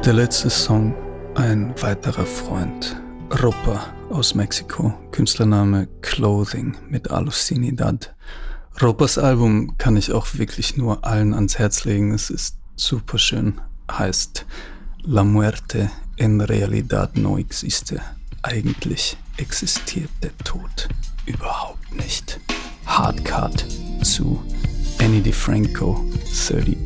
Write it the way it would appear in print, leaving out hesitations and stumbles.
Der letzte Song, ein weiterer Freund, Ropa aus Mexiko, Künstlername Clothing mit Alucinidad. Ropas Album kann ich auch wirklich nur allen ans Herz legen, es ist super schön, heißt La Muerte en realidad no existe. Eigentlich existiert der Tod überhaupt nicht. Hardcut zu Annie DiFranco 32.